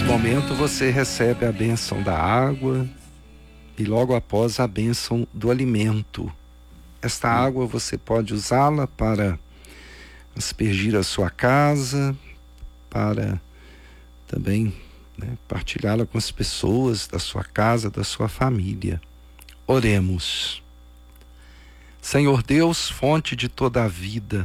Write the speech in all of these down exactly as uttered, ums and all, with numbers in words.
momento você recebe a bênção da água e logo após a bênção do alimento. Esta água você pode usá-la para aspergir a sua casa, para também, né, partilhá-la com as pessoas da sua casa, da sua família. Oremos. Senhor Deus, fonte de toda a vida,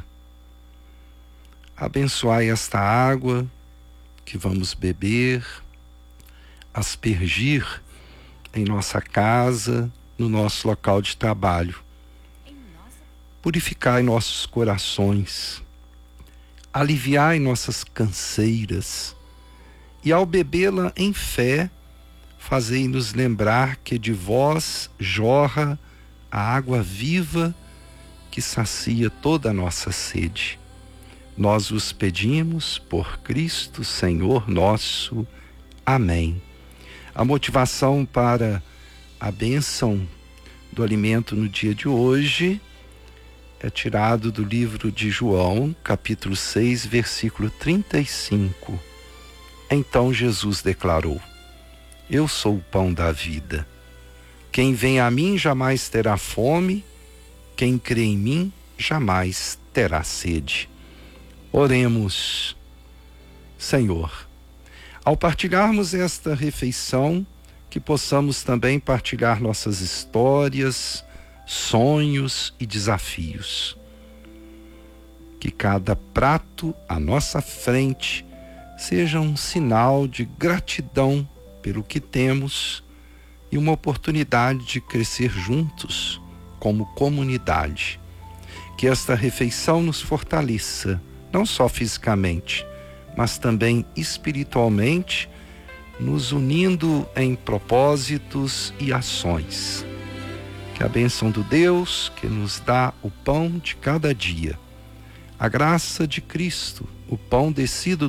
abençoai esta água que vamos beber, aspergir em nossa casa, no nosso local de trabalho. Purificai nossos corações, aliviai nossas canseiras, e ao bebê-la em fé, fazei-nos lembrar que de vós jorra a água viva que sacia toda a nossa sede. Nós os pedimos por Cristo, Senhor nosso. Amém. A motivação para a bênção do alimento no dia de hoje é tirado do livro de João, capítulo seis, versículo trinta e cinco. Então Jesus declarou: Eu sou o pão da vida. Quem vem a mim jamais terá fome, quem crê em mim jamais terá sede. Oremos. Senhor, ao partilharmos esta refeição, que possamos também partilhar nossas histórias, sonhos e desafios. Que cada prato à nossa frente seja um sinal de gratidão pelo que temos e uma oportunidade de crescer juntos como comunidade. Que esta refeição nos fortaleça, não só fisicamente, mas também espiritualmente, nos unindo em propósitos e ações. Que a bênção do Deus que nos dá o pão de cada dia, a graça de Cristo, o pão descido